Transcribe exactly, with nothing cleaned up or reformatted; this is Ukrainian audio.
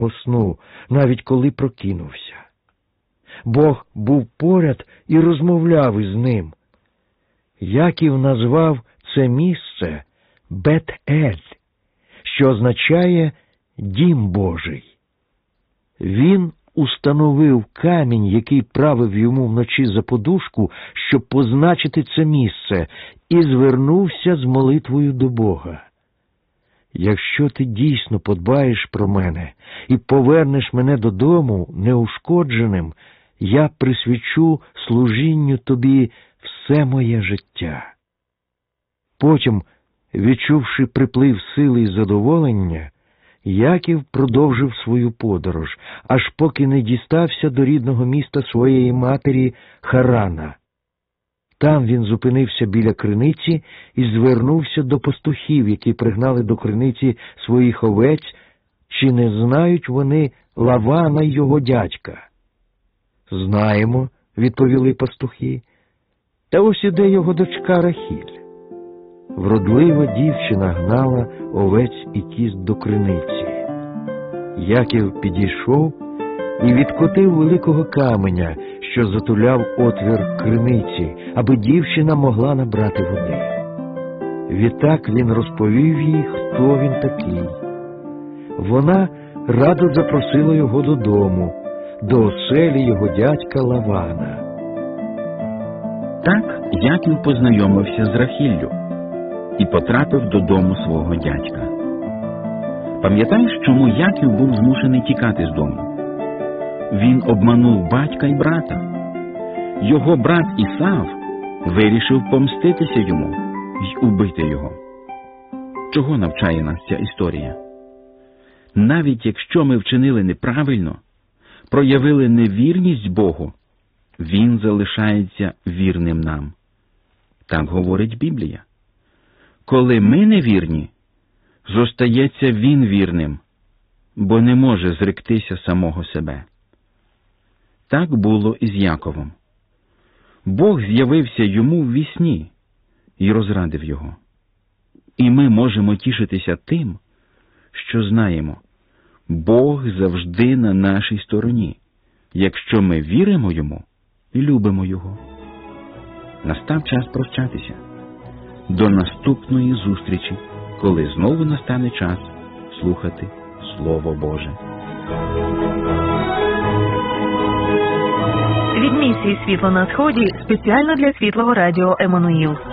сну, навіть коли прокинувся. Бог був поряд і розмовляв із ним. Яків назвав це місце Бет-Ель, що означає «Дім Божий». Він установив камінь, який правив йому вночі за подушку, щоб позначити це місце, і звернувся з молитвою до Бога. «Якщо ти дійсно подбаєш про мене і повернеш мене додому неушкодженим, я присвячу служінню тобі все моє життя». Потім, відчувши приплив сили і задоволення, Яків продовжив свою подорож, аж поки не дістався до рідного міста своєї матері Харана. Там він зупинився біля криниці і звернувся до пастухів, які пригнали до криниці своїх овець, чи не знають вони Лавана й його дядька. «Знаємо», – відповіли пастухи, – «та ось іде його дочка Рахіль». Вродлива дівчина гнала овець і кіз до криниці. Яків підійшов і відкотив великого каменя, що затуляв отвір криниці, аби дівчина могла набрати води. Відтак він розповів їй, хто він такий. Вона радо запросила його додому, до оселі його дядька Лавана. Так Яків познайомився з Рахіллю і потрапив додому свого дядька. Пам'ятаєш, чому Яків був змушений тікати з дому? Він обманув батька і брата. Його брат Ісав вирішив помститися йому й убити його. Чого навчає нас ця історія? Навіть якщо ми вчинили неправильно, проявили невірність Богу, Він залишається вірним нам. Так говорить Біблія. Коли ми невірні, зостається Він вірним, бо не може зректися самого себе. Так було і з Яковом. Бог з'явився йому в вісні і розрадив його. І ми можемо тішитися тим, що знаємо, Бог завжди на нашій стороні, якщо ми віримо Йому і любимо Його. Настав час прощатися. До наступної зустрічі, коли знову настане час слухати Слово Боже. Від місії «Світло на Сході» спеціально для Світлого Радіо Еммануїл.